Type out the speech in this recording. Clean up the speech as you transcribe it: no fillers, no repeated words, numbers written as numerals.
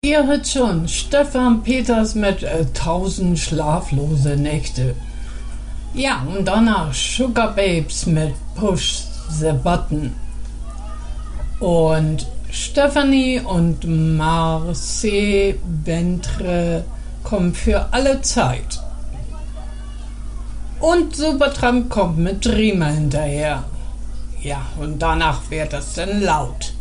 Ihr hört schon, Stefan Peters mit 1000 schlaflose Nächte. Ja, und danach Sugar Babes mit Push the Button. Und Stephanie und Marcel Ventre kommen für alle Zeit. Und Supertramp kommt mit Dreamer hinterher. Ja, und danach wird es dann laut.